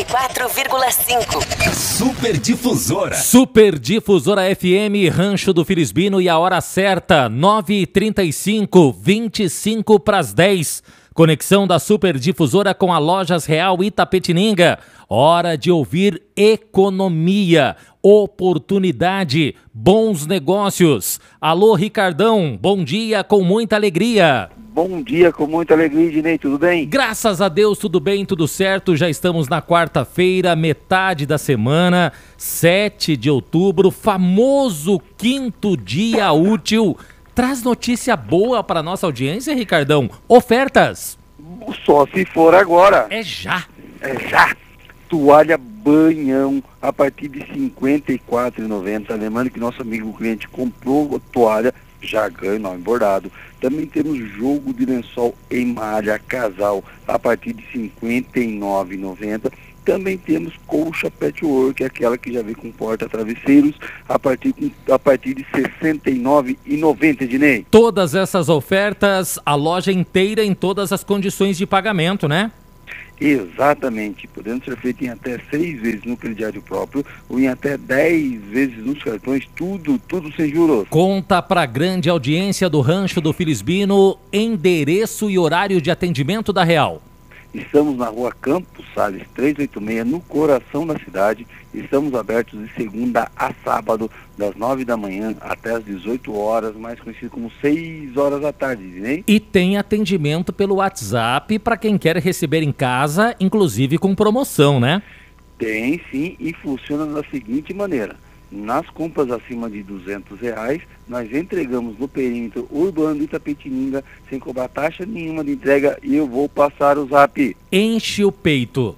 94,5. Super Difusora. Super Difusora FM, Rancho do Filisbino, e a hora certa, 9h35, 25 para as 10. Conexão da Super Difusora com a Lojas Real Itapetininga. Hora de ouvir economia, oportunidade, bons negócios. Alô, Ricardão, bom dia com muita alegria. Bom dia, com muita alegria, Ednei, tudo bem? Graças a Deus, tudo bem, tudo certo. Já estamos na quarta-feira, metade da semana, 7 de outubro, famoso quinto dia útil. Traz notícia boa para nossa audiência, Ricardão. Ofertas. Só se for agora. É já. É já. Toalha banhão a partir de R$ 54,90. Lembrando que nosso amigo cliente comprou a toalha, já ganha o nome bordado. Também temos jogo de lençol em malha casal a partir de R$ 59,90. Também temos colcha patchwork, aquela que já vem com porta-travesseiros, a partir de R$ 69,90, Ednei. Todas essas ofertas, a loja inteira em todas as condições de pagamento, né? Exatamente, podendo ser feito em até 6 vezes no crediário próprio ou em até 10 vezes nos cartões, tudo sem juros. Conta para grande audiência do Rancho do Filisbino, endereço e horário de atendimento da Real. Estamos na rua Campos Sales 386, no coração da cidade. Estamos abertos de segunda a sábado, das 9 da manhã até as 18 horas, mais conhecido como 6 horas da tarde, né? E tem atendimento pelo WhatsApp para quem quer receber em casa, inclusive com promoção, né? Tem sim, e funciona da seguinte maneira. Nas compras acima de R$200, nós entregamos no perímetro urbano de Itapetininga, sem cobrar taxa nenhuma de entrega, e eu vou passar o zap. Enche o peito.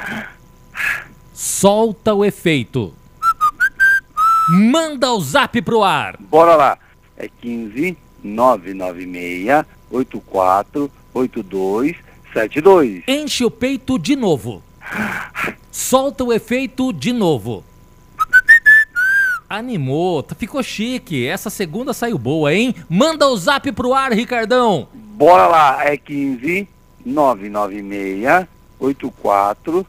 Solta o efeito. Manda o zap pro ar. Bora lá. É 15 996 84 8272. Enche o peito de novo. Solta o efeito de novo. Animou, ficou chique. Essa segunda saiu boa, hein? Manda o zap pro ar, Ricardão. Bora lá, é 15 996 84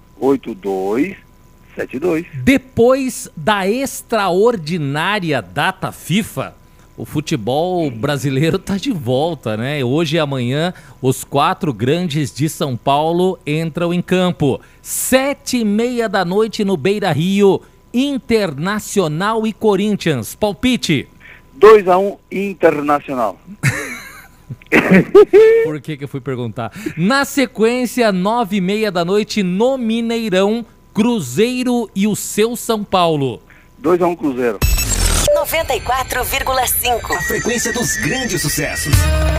8272. Depois da extraordinária data FIFA, o futebol brasileiro tá de volta, né? Hoje e amanhã, os 4 grandes de São Paulo entram em campo. 7h30 da noite no Beira-Rio, Internacional e Corinthians. Palpite. 2-1 Internacional. Por que eu fui perguntar? Na sequência, 9h30 da noite no Mineirão, Cruzeiro e o seu São Paulo. 2-1 Cruzeiro. 94,5. A frequência dos grandes sucessos.